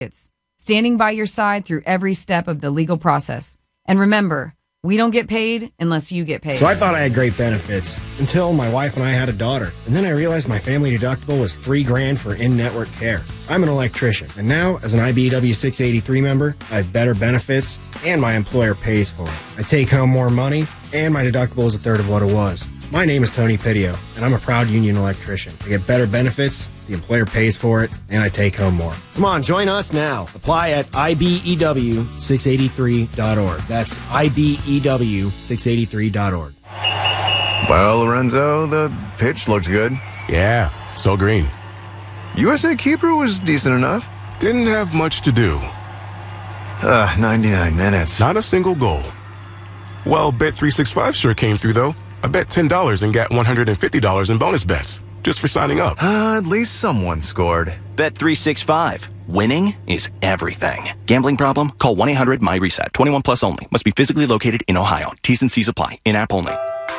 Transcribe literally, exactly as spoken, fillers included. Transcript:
standing by your side through every step of the legal process. And remember, we don't get paid unless you get paid. So I thought I had great benefits until my wife and I had a daughter. And then I realized my family deductible was three grand for in-network care. I'm an electrician, and now as an I B E W six eighty-three member, I have better benefits, and my employer pays for it. I take home more money, and my deductible is a third of what it was. My name is Tony Pidio, and I'm a proud union electrician. I get better benefits, the employer pays for it, and I take home more. Come on, join us now. Apply at I B E W six eighty-three dot org. That's I B E W six eighty-three dot org. Well, Lorenzo, the pitch looked good. Yeah, so green. U S A Keeper was decent enough. Didn't have much to do. Uh, ninety-nine minutes. Not a single goal. Well, Bet three sixty-five sure came through, though. I bet ten dollars and got one hundred fifty dollars in bonus bets just for signing up. Uh, at least someone scored. Bet three sixty-five. Winning is everything. Gambling problem? Call one eight hundred M Y RESET. twenty-one plus only. Must be physically located in Ohio. T's and C's apply. In-app only.